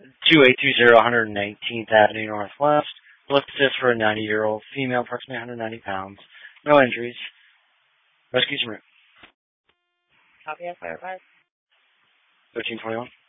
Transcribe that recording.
2820 119th Avenue Northwest. Lift assist for a 90-year-old female, approximately 190 pounds. No injuries. Rescues en route. Copy of Firefight. 1321.